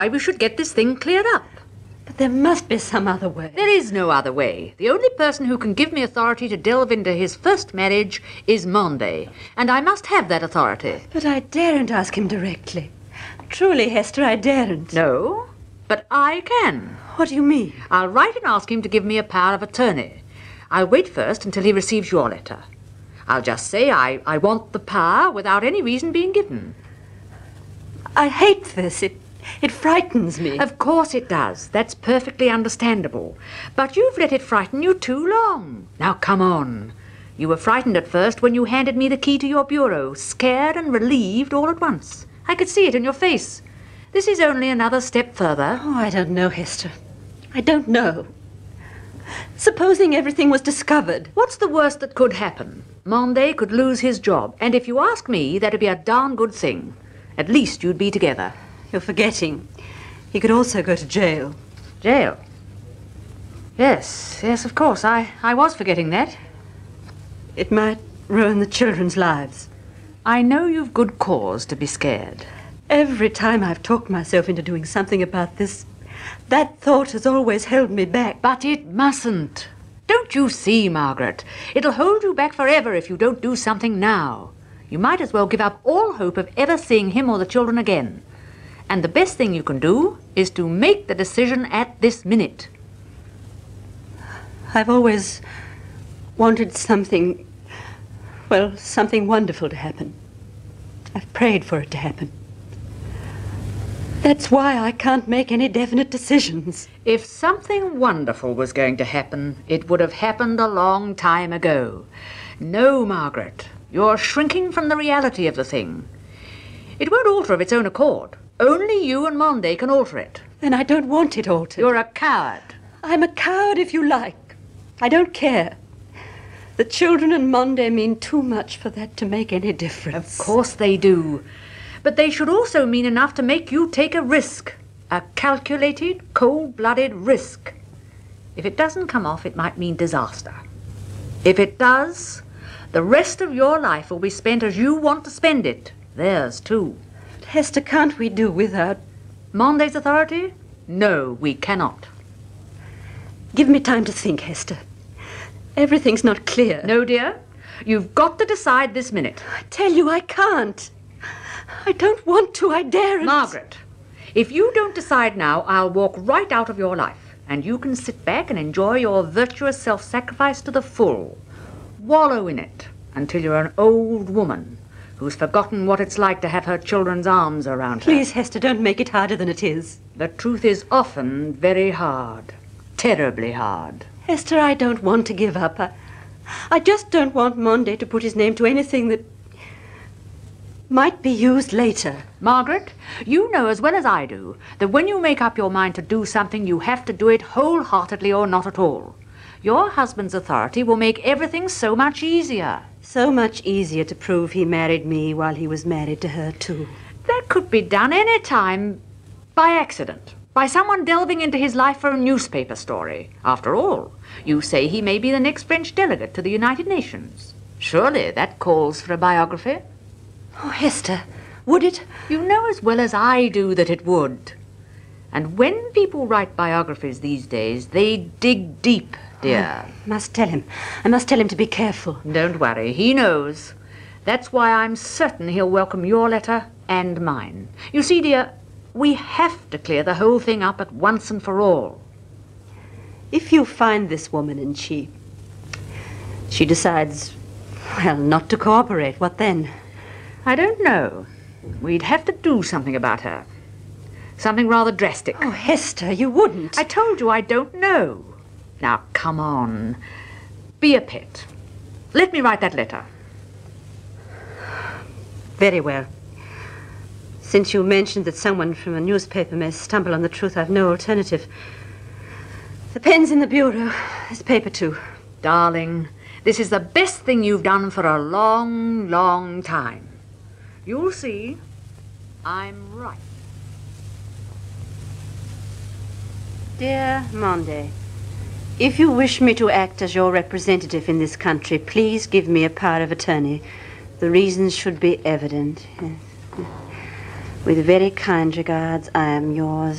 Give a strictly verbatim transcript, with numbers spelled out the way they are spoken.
we should get this thing cleared up. But there must be some other way. There is no other way. The only person who can give me authority to delve into his first marriage is Monday, and I must have that authority. But I daren't ask him directly. Truly, Hester, I daren't. No, but I can. What do you mean? I'll write and ask him to give me a power of attorney. I'll wait first until he receives your letter. I'll just say I, I want the power without any reason being given. I hate this. It, it frightens me. Of course it does. That's perfectly understandable. But you've let it frighten you too long. Now come on. You were frightened at first when you handed me the key to your bureau, scared and relieved all at once. I could see it in your face. This is only another step further. Oh, I don't know, Hester. I don't know. Supposing everything was discovered. What's the worst that could happen? Monday could lose his job, and if you ask me, that'd be a darn good thing. At least you'd be together. You're forgetting. He could also go to jail. Jail? Yes, yes, of course. I, I was forgetting that. It might ruin the children's lives. I know you've good cause to be scared. Every time I've talked myself into doing something about this, that thought has always held me back. But it mustn't. Don't you see, Margaret? It'll hold you back forever if you don't do something now. You might as well give up all hope of ever seeing him or the children again. And the best thing you can do is to make the decision at this minute. I've always wanted something, well, something wonderful to happen. I've prayed for it to happen. That's why I can't make any definite decisions. If something wonderful was going to happen, it would have happened a long time ago. No, Margaret, you're shrinking from the reality of the thing. It won't alter of its own accord. Only you and Monday can alter it. Then I don't want it altered. You're a coward. I'm a coward if you like. I don't care. The children and Monday mean too much for that to make any difference. Of course they do. But they should also mean enough to make you take a risk. A calculated, cold-blooded risk. If it doesn't come off, it might mean disaster. If it does, the rest of your life will be spent as you want to spend it. Theirs, too. But Hester, can't we do without... Monday's authority? No, we cannot. Give me time to think, Hester. Everything's not clear. No, dear. You've got to decide this minute. I tell you, I can't. I don't want to. I daren't. Margaret, if you don't decide now, I'll walk right out of your life, and you can sit back and enjoy your virtuous self-sacrifice to the full. Wallow in it until you're an old woman who's forgotten what it's like to have her children's arms around her. Please, Hester, don't make it harder than it is. The truth is often very hard. Terribly hard. Hester, I don't want to give up. I, I just don't want Monday to put his name to anything that might be used later. Margaret, you know as well as I do that when you make up your mind to do something, you have to do it wholeheartedly or not at all. Your husband's authority will make everything so much easier. So much easier to prove he married me while he was married to her, too. That could be done any time by accident, by someone delving into his life for a newspaper story. After all, you say he may be the next French delegate to the United Nations. Surely that calls for a biography. Oh, Hester, would it? You know as well as I do that it would. And when people write biographies these days, they dig deep, dear. I must tell him. I must tell him to be careful. Don't worry, he knows. That's why I'm certain he'll welcome your letter and mine. You see, dear, we have to clear the whole thing up at once and for all. If you find this woman and she... she decides, well, not to cooperate, what then? I don't know. We'd have to do something about her. Something rather drastic. Oh, Hester, you wouldn't. I told you I don't know. Now, come on. Be a pet. Let me write that letter. Very well. Since you mentioned that someone from a newspaper may stumble on the truth, I've no alternative. The pen's in the bureau. There's paper, too. Darling, this is the best thing you've done for a long, long time. You'll see, I'm right. Dear Monday, if you wish me to act as your representative in this country, please give me a power of attorney. The reasons should be evident. With very kind regards, I am yours,